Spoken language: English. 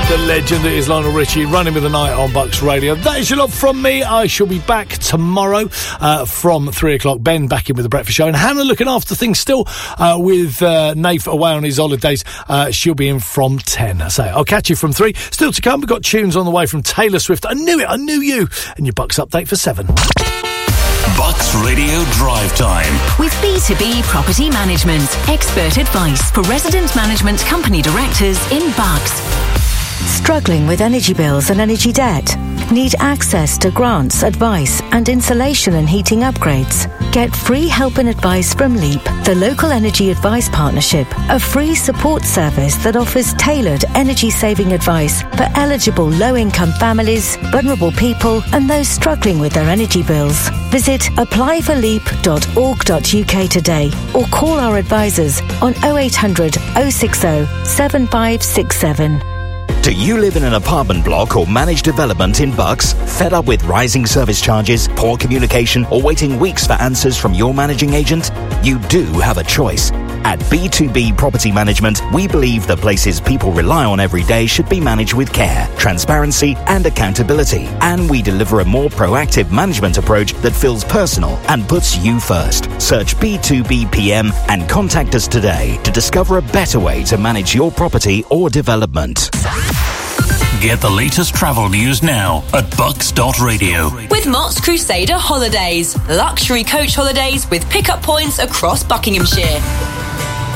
The legend that is Lionel Richie, running with the night on Bucks Radio. That is your lot from me. I shall be back tomorrow from 3 o'clock. Ben back in with the breakfast show, and Hannah looking after things still with Nath away on his holidays. She'll be in from 10. So I'll catch you from 3. Still to come, we've got tunes on the way from Taylor Swift. I knew it, I knew you. And your Bucks update for 7. Bucks Radio Drive Time. With B2B Property Management. Expert advice for resident management company directors in Bucks. Struggling with energy bills and energy debt? Need access to grants, advice and insulation and heating upgrades? Get free help and advice from LEAP, the Local Energy Advice Partnership, a free support service that offers tailored energy-saving advice for eligible low-income families, vulnerable people and those struggling with their energy bills. Visit applyforleap.org.uk today or call our advisors on 0800 060 7567. Do you live in an apartment block or managed development in Bucks? Fed up with rising service charges, poor communication, or waiting weeks for answers from your managing agent? You do have a choice. At B2B Property Management, we believe the places people rely on every day should be managed with care, transparency, and accountability. And we deliver a more proactive management approach that feels personal and puts you first. Search B2B PM and contact us today to discover a better way to manage your property or development. Get the latest travel news now at bucks.radio. With Mott's Crusader Holidays. Luxury coach holidays with pickup points across Buckinghamshire.